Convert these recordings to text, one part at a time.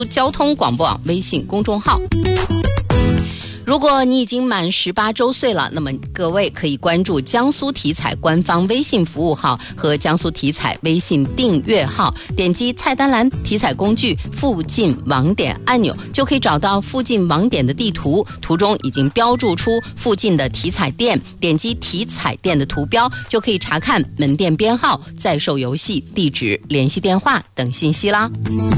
交通广播网微信公众号。如果你已经满18周岁了，那么各位可以关注江苏体彩官方微信服务号和江苏体彩微信订阅号，点击菜单栏体彩工具附近网点按钮，就可以找到附近网点的地图，图中已经标注出附近的体彩店，点击体彩店的图标，就可以查看门店编号、在售游戏、地址、联系电话等信息啦。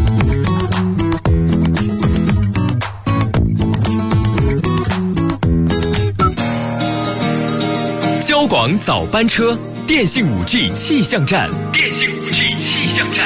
交广早班车，电信 5G 气象站，电信 5G 气象站。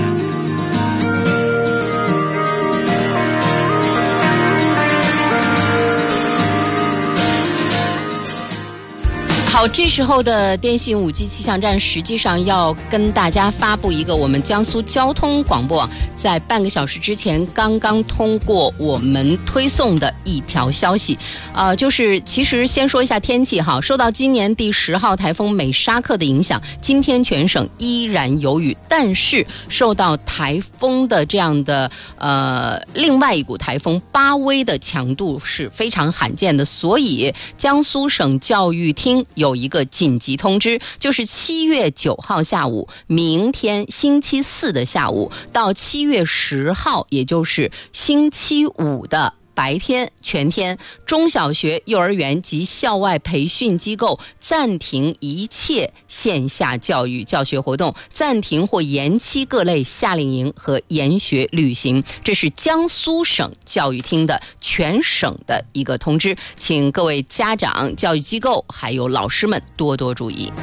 好，这时候的电信5G 气象站实际上要跟大家发布一个我们江苏交通广播网在半个小时之前刚刚通过我们推送的一条消息，就是其实先说一下天气哈，受到今年第10号台风美沙克的影响，今天全省依然有雨，但是受到台风的这样的另外一股台风巴威的强度是非常罕见的，所以江苏省教育厅有一个紧急通知，就是7月9号下午，明天星期4的下午到7月10号，也就是星期5的白天全天，中小学、幼儿园及校外培训机构暂停一切线下教育教学活动，暂停或延期各类夏令营和研学旅行。这是江苏省教育厅的全省的一个通知，请各位家长、教育机构还有老师们多多注意。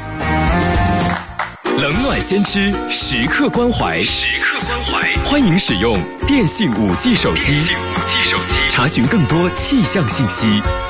冷暖先知，时刻关怀，时刻关怀。欢迎使用电信5G 手机，查询更多气象信息。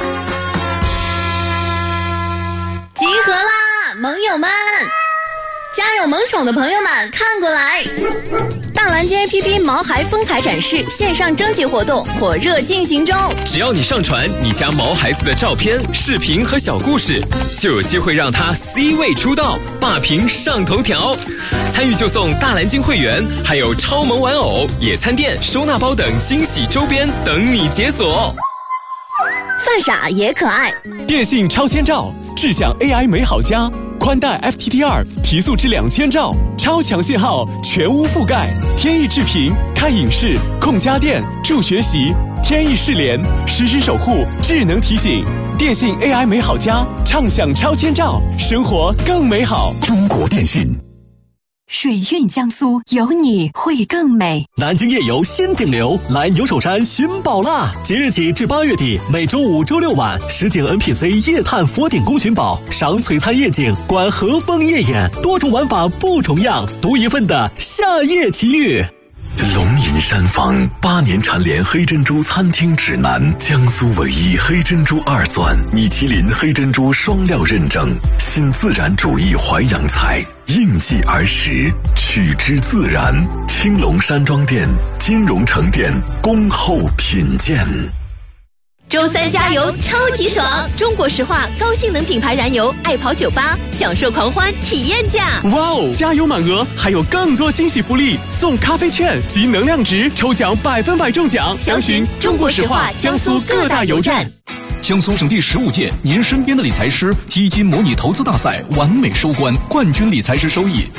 集合啦，盟友们！家有萌宠的朋友们看过来，大蓝鲸 APP 毛孩风采展示线上征集活动火热进行中， 只要你上传你家毛孩子的照片、视频和小故事，就有机会让他 C 位出道，霸屏上头条。参与就送大蓝鲸会员，还有超萌玩偶、野餐垫、收纳包等惊喜周边等你解锁。 犯傻也可爱， 电信超千兆，智享 AI 美好家。宽带 FTTR 提速至2000兆，超强信号，全屋覆盖，天翼智屏，看影视，控家电，助学习，天翼视联，实时守护，智能提醒。电信 AI 美好家，畅享超千兆，生活更美好。 中国电信。 水韵江苏，有你会更美。 南京夜游新顶流，来牛首山寻宝啦！即日起至8月底，每周5、周6晚，实景 NPC 夜探佛顶宫寻宝，赏璀璨夜景，观和风夜演，多种玩法不重样，独一份的夏夜奇遇。 龙吟山坊8年蝉联黑珍珠餐厅指南，江苏唯一黑珍珠2钻，米其林黑珍珠双料认证，新自然主义淮扬菜，应季而食，取之自然。青龙山庄店、金融城店恭候品鉴。 周3加油超级爽！中国石化高性能品牌燃油爱跑98，享受狂欢体验价。 哇哦！加油满额，还有更多惊喜福利，送咖啡券及能量值，抽奖100%中奖。 详询中国石化江苏各大油站。 江苏省第15届您身边的理财师基金模拟投资大赛完美收官，冠军理财师收益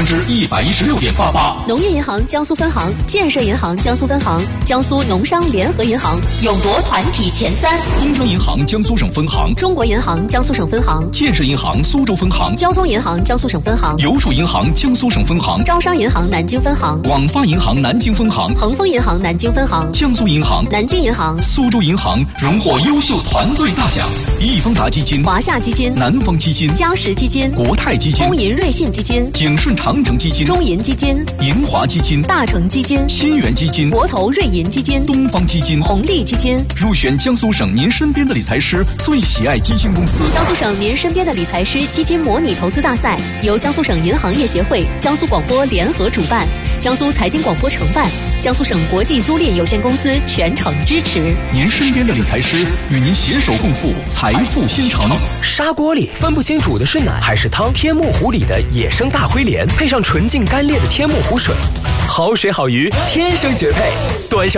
116.88%。 农业银行江苏分行、建设银行江苏分行、江苏农商联合银行勇夺团体前3。 工商银行江苏省分行、 中国银行江苏省分行、 建设银行苏州分行、 交通银行江苏省分行、 邮储银行江苏省分行、 招商银行南京分行、 广发银行南京分行、 恒丰银行南京分行、 江苏银行、 南京银行、 苏州银行荣获优秀团队大奖。易方达基金、 华夏基金、 南方基金、 嘉实基金、 国泰基金、 工银瑞信基金、 景顺长城基金、 中银基金、 银华基金、 大成基金、 新源基金、 国投瑞银基金、 东方基金、 红利基金入选江苏省您身边的理财师最喜爱基金公司。 江苏省您身边的理财师基金模拟投资大赛由江苏省银行业协会、江苏广播联合主办，江苏财经广播承办， 江苏省国际租赁有限公司全程支持。 您身边的理财师与您携手共赴财富新城。 砂锅里分不清煮的是奶还是汤，天目湖里的野生大灰鲢配上纯净干裂的天目湖水，好水好鱼天生绝配，端上